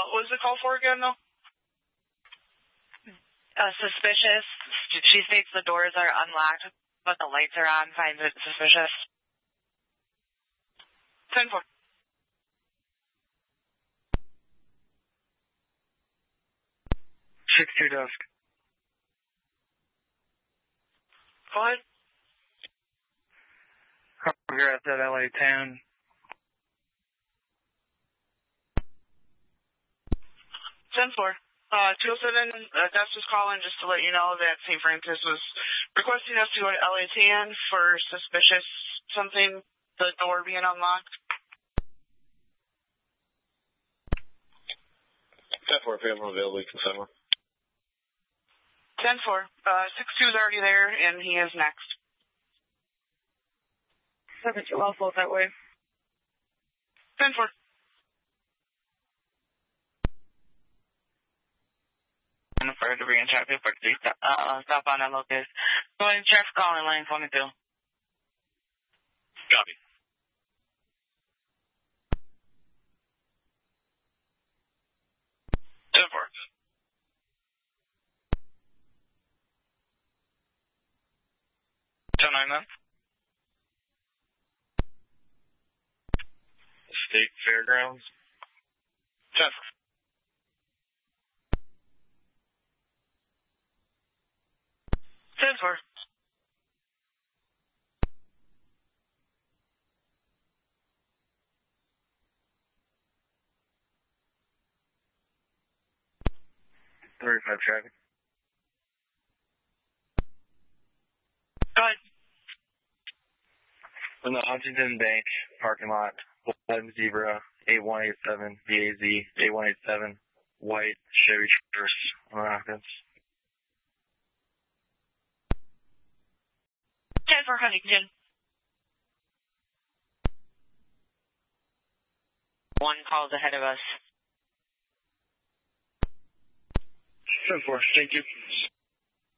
was the call for again, though? Suspicious. She states the doors are unlocked, but the lights are on. Finds it suspicious. 10-4. 6-2 dusk. Go ahead. We're at that LA 10. 10-4. 207, that's just calling just to let you know that St. Francis was requesting us to go to LA 10 for suspicious something, the door being unlocked. 10-4, if I'm available, you can send one. 10-4. 6-2's already there, and he is next. 7-2, I'll float that way. 10-4. For to bring in traffic for stop on that locus. Going traffic calling lane 22. Copy. State Fairgrounds. 10-4. 10-4. Traffic. Go ahead. In the Huntington Bank parking lot, Black Zebra, 8187, VAZ, 8187, white Chevy Traverse on Athens. 10-4 Huntington. One calls ahead of us. 10-4, thank you.